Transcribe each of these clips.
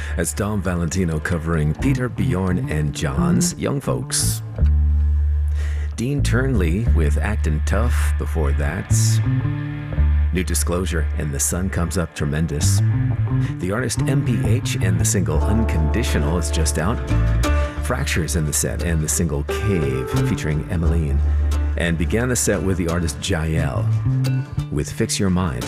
That's Dom Valentino covering Peter, Bjorn, and John's Young Folks. Dean Turnley with Actin' Tough before that. New Disclosure and The Sun Comes Up Tremendous. The artist MPH and the single Unconditional is just out. Fractures in the set and the single Cave featuring Emmeline. And began the set with the artist Jael with Fix Your Mind.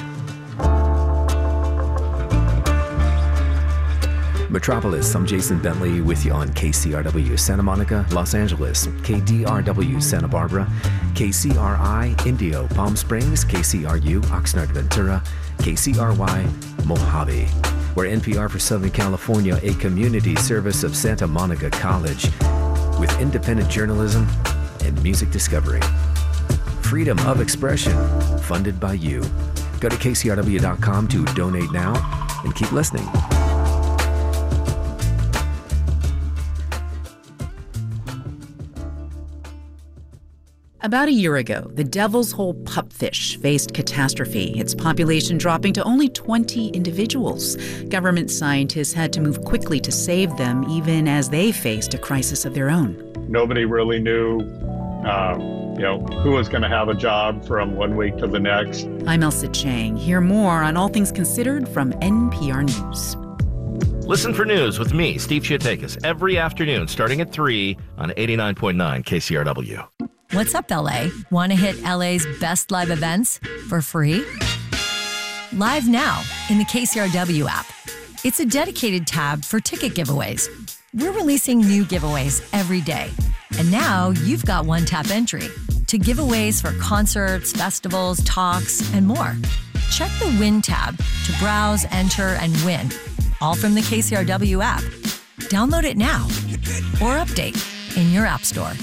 Metropolis, I'm Jason Bentley with you on KCRW Santa Monica, Los Angeles, KDRW Santa Barbara, KCRI Indio Palm Springs, KCRU Oxnard Ventura, KCRY Mojave. We're NPR for Southern California, a community service of Santa Monica College with independent journalism and music discovery. Freedom of expression, funded by you. Go to KCRW.com to donate now and keep listening. About a year ago, the Devil's Hole pupfish faced catastrophe, its population dropping to only 20 individuals. Government scientists had to move quickly to save them, even as they faced a crisis of their own. Nobody really knew, who was going to have a job from one week to the next. I'm Elsa Chang. Hear more on All Things Considered from NPR News. Listen for news with me, Steve Chiotakis, every afternoon starting at 3 on 89.9 KCRW. What's up, LA? Want to hit LA's best live events for free? Live now in the KCRW app. It's a dedicated tab for ticket giveaways. We're releasing new giveaways every day. And now you've got one-tap entry to giveaways for concerts, festivals, talks, and more. Check the Win tab to browse, enter, and win, all from the KCRW app. Download it now or update in your app store.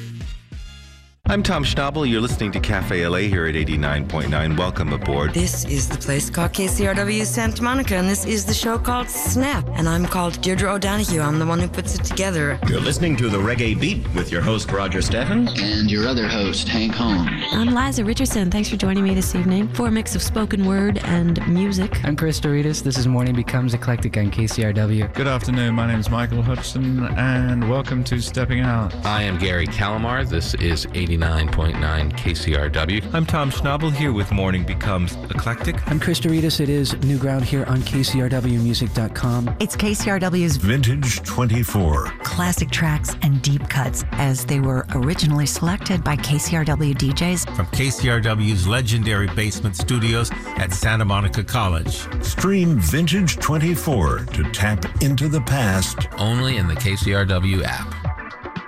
I'm Tom Schnabel. You're listening to Cafe LA here at 89.9. Welcome aboard. This is the place called KCRW Santa Monica, and this is the show called Snap. And I'm called Deirdre O'Donoghue. I'm the one who puts it together. You're listening to The Reggae Beat with your host, Roger Steffens. And your other host, Hank Holmes. I'm Liza Richardson. Thanks for joining me this evening for a mix of spoken word and music. I'm Chris Doritas. This is Morning Becomes Eclectic on KCRW. Good afternoon. My name is Michael Hudson, and welcome to Stepping Out. I am Gary Calamar. This is 89.9 KCRW. I'm Tom Schnabel here with Morning Becomes Eclectic. I'm Chris Doritas. It is New Ground here on KCRWmusic.com. It's KCRW's Vintage 24. Classic tracks and deep cuts as they were originally selected by KCRW DJs. From KCRW's legendary basement studios at Santa Monica College. Stream Vintage 24 to tap into the past. Only in the KCRW app.